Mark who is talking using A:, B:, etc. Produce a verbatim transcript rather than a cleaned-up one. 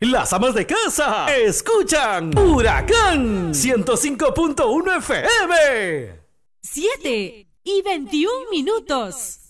A: Las amas de casa escuchan Huracán ciento cinco punto uno F M.
B: siete y veintiún minutos.